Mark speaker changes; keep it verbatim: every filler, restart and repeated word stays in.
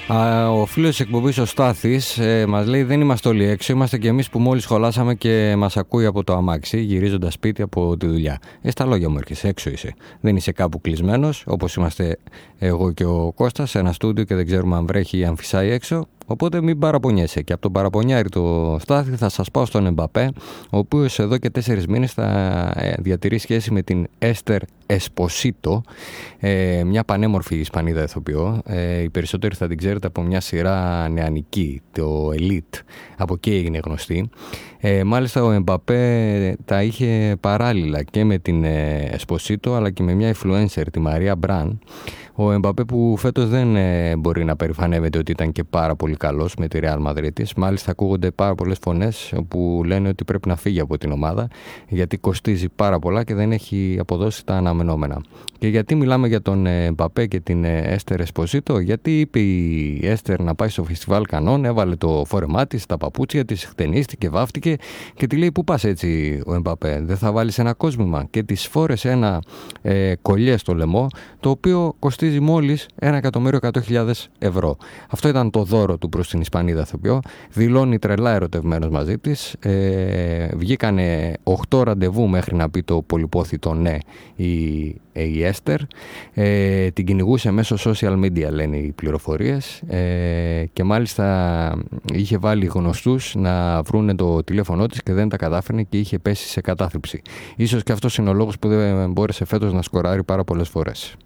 Speaker 1: Α, ο φίλος της εκπομπής ο Στάθης ε, μας λέει δεν είμαστε όλοι έξω, είμαστε και εμείς που μόλις σχολάσαμε και μας ακούει από το αμάξι γυρίζοντας σπίτι από τη δουλειά. Ε, στα λόγια μου έρχεσαι, έξω είσαι. Δεν είσαι κάπου κλεισμένος όπως είμαστε εγώ και ο Κώστας σε ένα στούντιο και δεν ξέρουμε αν βρέχει ή αν φυσάει έξω. Οπότε μην παραπονιέσαι. Και από τον παραπονιάρη το Στάθη θα σας πάω στον Εμπαπέ, ο οποίος εδώ και τέσσερις μήνες θα διατηρεί σχέση με την Έστερ Εσποσίτο, μια πανέμορφη Ισπανίδα ηθοποιό. Οι περισσότεροι θα την ξέρετε από μια σειρά νεανική, το Elite. Από εκεί έγινε γνωστή. Ε, μάλιστα ο Εμπαπέ τα είχε παράλληλα και με την Εσποσίτο αλλά και με μια influencer, τη Μαρία Μπραν. Ο Εμπαπέ που φέτος δεν ε, μπορεί να περηφανεύεται ότι ήταν και πάρα πολύ καλός με τη Real Madrid. Μάλιστα ακούγονται πάρα πολλές φωνές που λένε ότι πρέπει να φύγει από την ομάδα γιατί κοστίζει πάρα πολλά και δεν έχει αποδώσει τα αναμενόμενα. Και γιατί μιλάμε για τον Εμπαπέ και την Έστερ Εσποσίτο? Γιατί είπε η Έστερ να πάει στο φεστιβάλ Κανών, έβαλε το φόρεμά της, τα παπούτσια της, χτενίστηκε, βάφτηκε και τη λέει πού πας έτσι ο Εμπαπέ, δεν θα βάλεις ένα κόσμημα? Και της φόρεσε ένα ε, κολλιέ στο λαιμό το οποίο κοστίζει μόλις ένα εκατομμύριο εκατό χιλιάδες ευρώ. Αυτό ήταν το δώρο του προς την Ισπανίδα ηθοποιό. Δηλώνει τρελά ερωτευμένος μαζί της. Ε, βγήκανε οκτώ ραντεβού μέχρι να πει το πολυπόθητο ναι η, η Έστερ. Ε, την κυνηγούσε μέσω social media λένε οι πληροφορίες ε, και μάλιστα είχε βάλει γνωστούς να βρούνε το τηλέφωνό της και δεν τα κατάφερνε και είχε πέσει σε κατάθλιψη. Ίσως και αυτός είναι ο λόγος που δεν μπόρεσε φέτος να σκοράρει πάρα πολλές φορές.